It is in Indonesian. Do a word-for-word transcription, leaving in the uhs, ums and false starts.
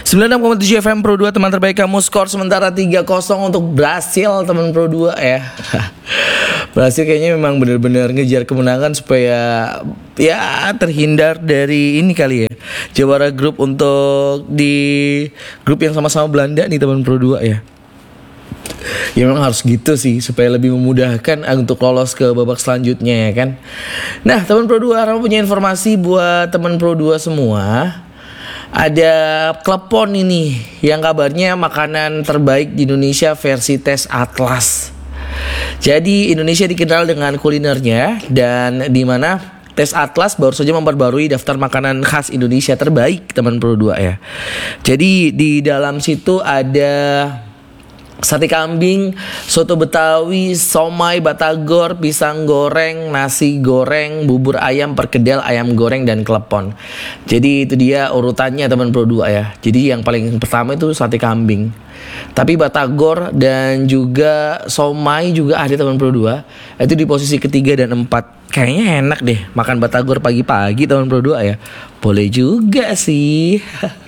sembilan puluh enam koma tujuh F M Pro dua, teman terbaik kamu. Skor sementara tiga kosong untuk Brasil, teman Pro dua ya. Brasil kayaknya memang benar-benar ngejar kemenangan supaya ya terhindar dari ini kali ya, juara grup untuk di grup yang sama-sama Belanda nih, teman Pro dua ya. Ya memang harus gitu sih, supaya lebih memudahkan untuk lolos ke babak selanjutnya ya kan. Nah teman Pro dua, Rama punya informasi buat teman Pro dua semua. Ada klepon ini yang kabarnya makanan terbaik di Indonesia versi tes Atlas. Jadi Indonesia dikenal dengan kulinernya, dan di mana tes Atlas baru saja memperbarui daftar makanan khas Indonesia terbaik, teman Pro dua ya. Jadi di dalam situ ada sate kambing, soto Betawi, somai batagor, pisang goreng, nasi goreng, bubur ayam, perkedel, ayam goreng, dan klepon. Jadi itu dia urutannya, teman Pro dua ya. Jadi yang paling pertama itu sate kambing. Tapi batagor dan juga somai juga ada, teman Pro dua. Itu di posisi ketiga dan empat. Kayaknya enak deh makan batagor pagi-pagi, teman Pro dua ya. Boleh juga sih.